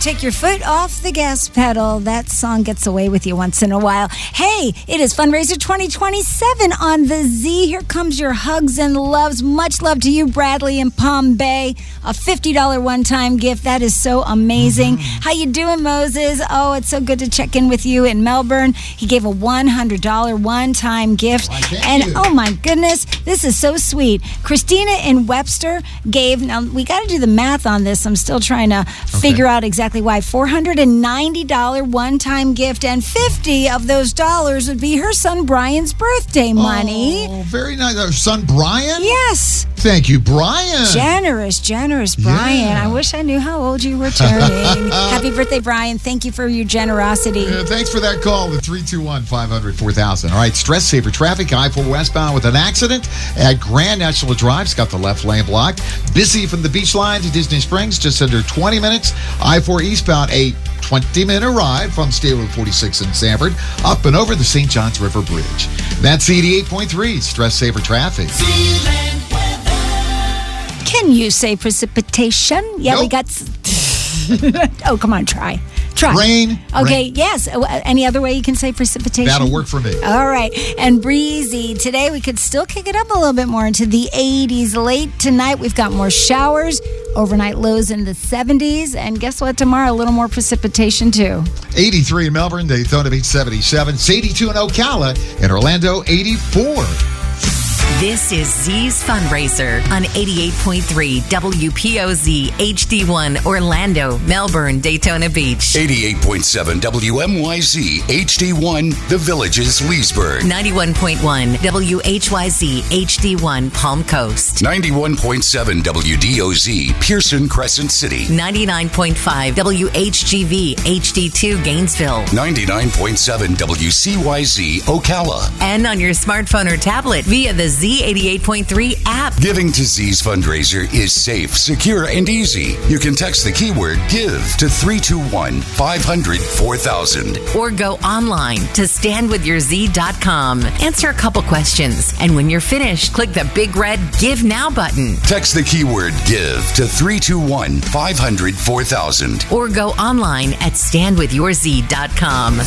take your foot off the gas pedal. That song gets away with you once in a while. Hey, it is Fundraiser 2027 on the Z. Here comes your hugs and loves. Much love to you, Bradley in Palm Bay. A $50 one-time gift. That is so amazing. How you doing, Moses? Oh, it's so good to check in with you in Melbourne. He gave a $100 one-time gift. And oh my goodness, this is so sweet. Christina in Webster gave, now we got to do the math on this. I'm still trying to figure out exactly why. $490 one-time gift, and 50 of those dollars would be her son Brian's birthday money. Oh, very nice. Her son Brian? Yes. Thank you, Brian. Generous Brian. Yeah. I wish I knew how old you were turning. Happy birthday, Brian. Thank you for your generosity. Thanks for that call, the 321-500-4000. All right, stress saver traffic. I-4 westbound with an accident at Grand National Drive. It's got the left lane blocked. Busy from the beach line to Disney Springs, just under 20 minutes. I-4 eastbound, a 20-minute ride from State Road 46 in Sanford, up and over the St. Johns River Bridge. That's 88.3 stress saver traffic. Can you say precipitation? Yeah, Nope. we got... Oh, come on, try. Rain. Okay, Rain. yes. Any other way you can say precipitation? That'll work for me. All right. And breezy. Today, we could still kick it up a little bit more into the 80s. Late tonight, we've got more showers. Overnight lows in the 70s. And guess what? Tomorrow, a little more precipitation, too. 83 in Melbourne, Daytona Beach 77, 82 in Ocala, and Orlando 84. This is Z's Fundraiser on 88.3 WPOZ HD1 Orlando, Melbourne, Daytona Beach. 88.7 WMYZ HD1 The Villages, Leesburg. 91.1 WHYZ HD1 Palm Coast. 91.7 WDOZ Pearson Crescent City. 99.5 WHGV HD2 Gainesville. 99.7 WCYZ Ocala. And on your smartphone or tablet via the Z88.3 app. Giving to Z's Fundraiser is safe, secure, and easy. You can text the keyword GIVE to 321-500-4000. Or go online to standwithyourz.com. Answer a couple questions. And when you're finished, click the big red Give Now button. Text the keyword GIVE to 321-500-4000. Or go online at standwithyourz.com.